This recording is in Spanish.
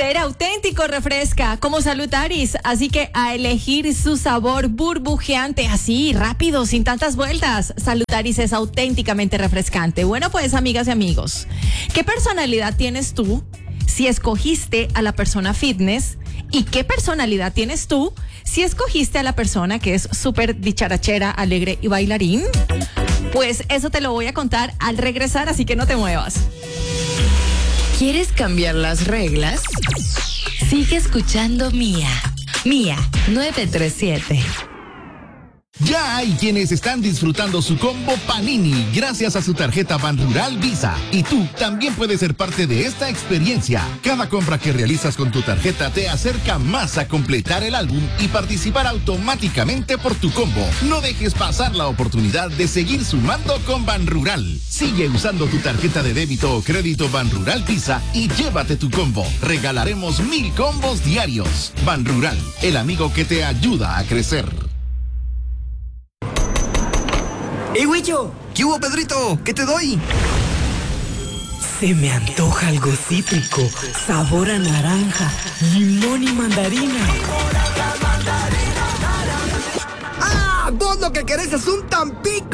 Ser auténtico refresca, como Salutaris, así que a elegir su sabor burbujeante, así, rápido, sin tantas vueltas. Salutaris es auténticamente refrescante. Bueno, pues, amigas y amigos, ¿qué personalidad tienes tú si escogiste a la persona fitness? ¿Y qué personalidad tienes tú si escogiste a la persona que es súper dicharachera, alegre y bailarín? Pues eso te lo voy a contar al regresar, así que no te muevas. ¿Quieres cambiar las reglas? Sigue escuchando Mía 937. Ya hay quienes están disfrutando su combo Panini gracias a su tarjeta Banrural Visa. Y tú también puedes ser parte de esta experiencia. Cada compra que realizas con tu tarjeta te acerca más a completar el álbum y participar automáticamente por tu combo. No dejes pasar la oportunidad de seguir sumando con Banrural. Sigue usando tu tarjeta de débito o crédito Banrural Visa y llévate tu combo. Regalaremos 1000 combos diarios. Banrural, el amigo que te ayuda a crecer. ¡Ey, Huicho! ¿Qué hubo, Pedrito? ¿Qué te doy? Se me antoja algo cítrico, sabor a naranja, limón y mandarina. ¡Ah! Vos lo que querés es un Tampico.